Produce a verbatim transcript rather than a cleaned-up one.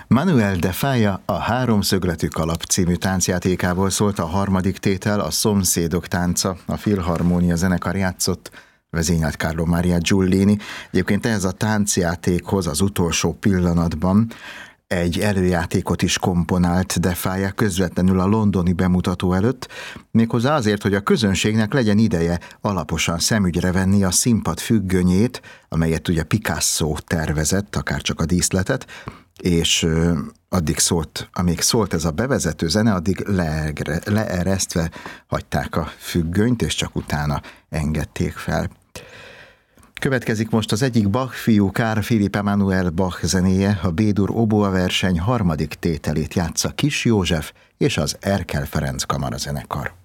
Manuel de Falla a Háromszögletű kalap című táncjátékából szólt a harmadik tétel, a Szomszédok tánca, a Filharmónia zenekar játszott, vezényelt Carlo Maria Giulini. Egyébként ehhez a táncjátékhoz az utolsó pillanatban egy előjátékot is komponált de Falla közvetlenül a londoni bemutató előtt, méghozzá azért, hogy a közönségnek legyen ideje alaposan szemügyre venni a színpad függönyét, amelyet ugye Picasso tervezett, akár csak a díszletet, és addig szólt, amíg szólt ez a bevezető zene, addig leegre, leeresztve hagyták a függönyt, és csak utána engedték fel. Következik most az egyik Bach fiú, Carl Philipp Emanuel Bach zenéje, a B-dur oboa verseny harmadik tételét játsza Kis József és az Erkel Ferenc kamarazenekar.